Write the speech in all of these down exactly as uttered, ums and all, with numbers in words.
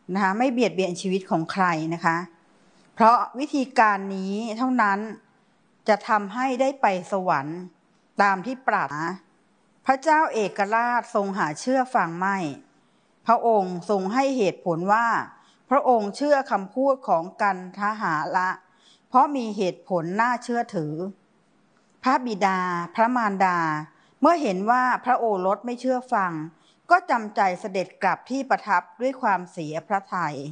นะคะไม่เบียดเบียนชีวิตของใครนะคะเพราะวิธีการนี้เท่านั้นจะทำให้ได้ไปสวรรค์ตามที่ปรารถนาพระเจ้าเอกราชทรงหาเชื่อฟังไม่พระองค์ทรงให้เหตุผลว่าพระองค์เชื่อคำพูดของกันทหาละเพราะมีเหตุผลน่าเชื่อถือพระบิดาพระมารดาเมื่อเห็นว่าพระโอรสไม่เชื่อฟังก็จำใจเสด็จกลับที่ประทับด้วยความเสียพระทัย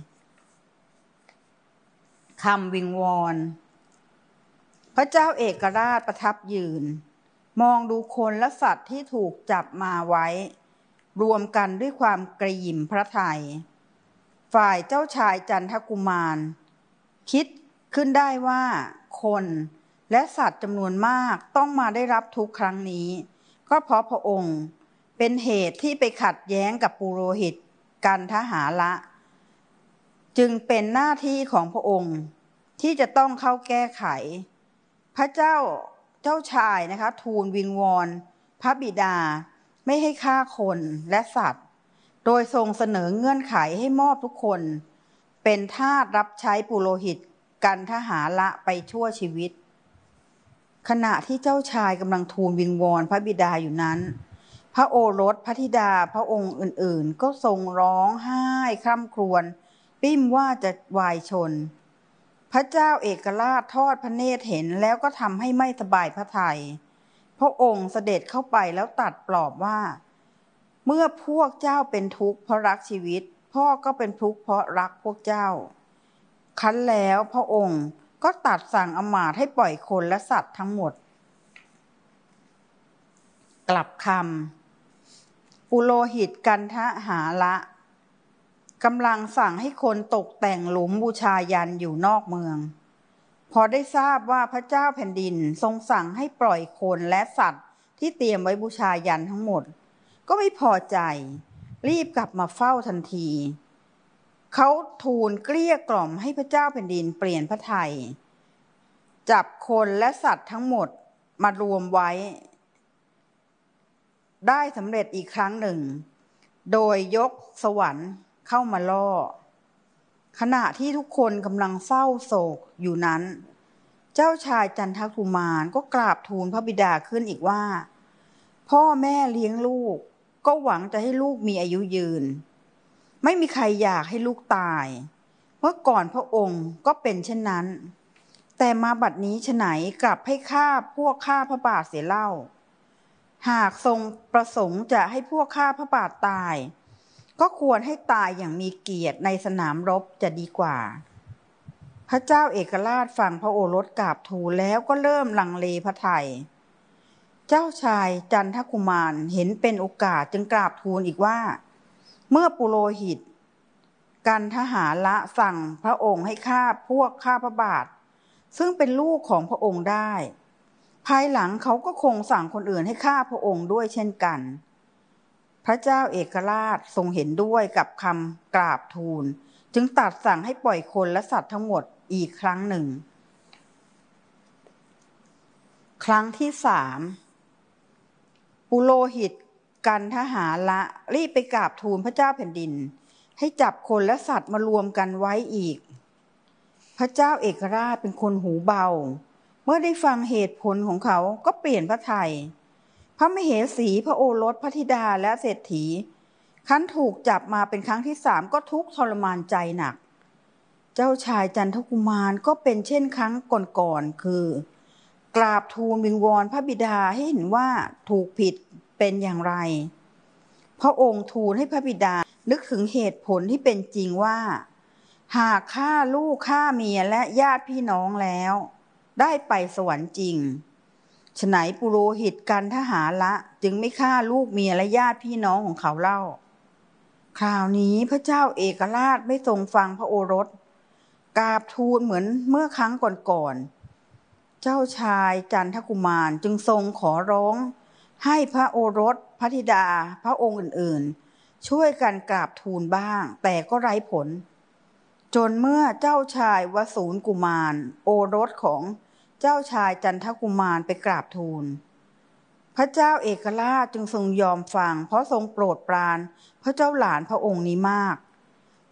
คำวิงวอนพระเจ้าเอกราชประทับยืนมองดูคนและสัตว์ที่ถูกจับมาไว้รวมกันด้วยความกระหยิ่มพระทัยฝ่ายเจ้าชายจันทกุมารคิดขึ้นได้ว่าคนและสัตว์จำนวนมากต้องมาได้รับทุกข์ครั้งนี้ก็เพราะพระองค์เป็นเหตุที่ไปขัดแย้งกับปุโรหิตกันทหาละจึงเป็นหน้าที่ของพระองค์ที่จะต้องเข้าแก้ไขพระเจ้าเจ้าชายนะคะทูลวิงวอนพระบิดาไม่ให้ฆ่าคนและสัตว์โดยทรงเสนอเงื่อนไขให้มอบทุกคนเป็นทาสรับใช้ปุโรหิตกันทหาละไปชั่วชีวิตขณะที่เจ้าชายกำลังทูลวิงวอนพระบิดาอยู่นั้นพระโอรสพระธิดาพระองค์อื่นๆก็ทรงร้องไห้คร่ำครวญปิ้มว่าจะวายชนพระเจ้าเอกราชทอดพระเนตรเห็นแล้วก็ทำให้ไม่สบายพระทัยพระองค์เสด็จเข้าไปแล้วตรัสปลอบว่าเมื่อพวกเจ้าเป็นทุกข์เพราะรักชีวิตพ่อก็เป็นทุกข์เพราะรักพวกเจ้าครั้นแล้วพระองค์ก็ตรัสสั่งอมาตย์ให้ปล่อยคนและสัตว์ทั้งหมดกลับคำปุโรหิตกันทหาละกำลังสั่งให้คนตกแต่งหลุมบูชายันอยู่นอกเมืองพอได้ทราบว่าพระเจ้าแผ่นดินทรงสั่งให้ปล่อยคนและสัตว์ที่เตรียมไว้บูชายันทั้งหมดก็ไม่พอใจรีบกลับมาเฝ้าทันทีเขาทูลเกลี้ยกล่อมให้พระเจ้าแผ่นดินเปลี่ยนพระทัยจับคนและสัตว์ทั้งหมดมารวมไว้ได้สำเร็จอีกครั้งหนึ่งโดยยกสวรรค์เข้ามาล่อขณะที่ทุกคนกำลังเศร้าโศกอยู่นั้นเจ้าชายจันทกุมารก็กราบทูลพระบิดาขึ้นอีกว่าพ่อแม่เลี้ยงลูกก็หวังจะให้ลูกมีอายุยืนไม่มีใครอยากให้ลูกตายเมื่อก่อนพระองค์ก็เป็นเช่นนั้นแต่มาบัดนี้ฉไฉนกลับให้ฆ่าพวกฆ่าพระบาทเสียเล่าหากทรงประสงค์จะให้พวกฆ่าพระบาทตายก็ควรให้ตายอย่างมีเกียรติในสนามรบจะดีกว่าพระเจ้าเอกราชฟังพระโอรสกราบทูลแล้วก็เริ่มลังเลพระทัยเจ้าชายจันทกุมารเห็นเป็นโอกาสจึงกราบทูลอีกว่าเมื่อปุโรหิตกันทหาละสั่งพระองค์ให้ฆ่าพวกฆ่าพระบาทซึ่งเป็นลูกของพระองค์ได้ภายหลังเขาก็คงสั่งคนอื่นให้ฆ่าพระองค์ด้วยเช่นกันพระเจ้าเอกราชทรงเห็นด้วยกับคำกราบทูลจึงตรัสสั่งให้ปล่อยคนและสัตว์ทั้งหมดอีกครั้งหนึ่งครั้งที่สามปุโรหิตกันทหาละรีบไปกราบทูลพระเจ้าแผ่นดินให้จับคนและสัตว์มารวมกันไว้อีกพระเจ้าเอกราชเป็นคนหูเบาเมื่อได้ฟังเหตุผลของเขาก็เปลี่ยนพระทัยพระมเหสีพระโอรสพระธิดาและเศรษฐีครั้นถูกจับมาเป็นครั้งที่สามก็ทุกข์ทรมานใจหนักเจ้าชายจันทกุมารก็เป็นเช่นครั้งก่อนๆคือกราบทูลวิงวอนพระบิดาให้เห็นว่าถูกผิดเป็นอย่างไรพระองค์ทูลให้พระบิดานึกถึงเหตุผลที่เป็นจริงว่าหากฆ่าลูกฆ่าเมียและญาติพี่น้องแล้วได้ไปสวรรค์จริงฉไฉนปุโรหิตกันทหาละจึงไม่ฆ่าลูกเมียและญาติพี่น้องของเขาเล่าคราวนี้พระเจ้าเอกราชไม่ทรงฟังพระโอรสกราบทูลเหมือนเมื่อครั้งก่อนๆเจ้าชายจันทกุมารจึงทรงขอร้องให้พระโอรสพระธิดาพระองค์อื่นๆช่วยกันกราบทูลบ้างแต่ก็ไร้ผลจนเมื่อเจ้าชายวสูรกุมารโอรสของเจ้าชายจันทกุมารไปกราบทูลพระเจ้าเอกราชจึงทรงยอมฟังเพราะทรงโปรดปรานพระเจ้าหลานพระองค์นี้มาก